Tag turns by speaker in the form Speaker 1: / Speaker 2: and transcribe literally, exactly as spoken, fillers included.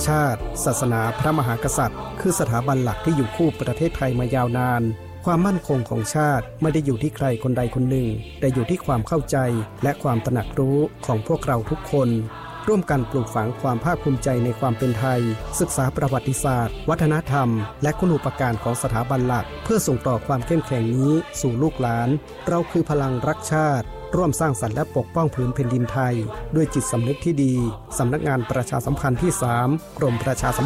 Speaker 1: ชาติศาสนาพระมหากษัตริย์คือสถาบันหลักที่อยู่คู่ประเทศไทยมายาวนานความมั่นคงของชาติไม่ได้อยู่ที่ใครคนใดคนหนึ่งแต่อยู่ที่ความเข้าใจและความตระหนักรู้ของพวกเราทุกคนร่วมกันปลูกฝังความภาคภูมิใจในความเป็นไทยศึกษาประวัติศาสตร์วัฒนธรรมและคุณูปการของสถาบันหลักเพื่อส่งต่อความเข้มแข็งนี้สู่ลูกหลานเราคือพลังรักชาติร่วมสร้างสรรค์และปกป้องผืนแผ่นดินไทยด้วยจิตสำนึกที่ดีสำนักงานประชาสัมพันธ์ที่สามกรมประชาสัม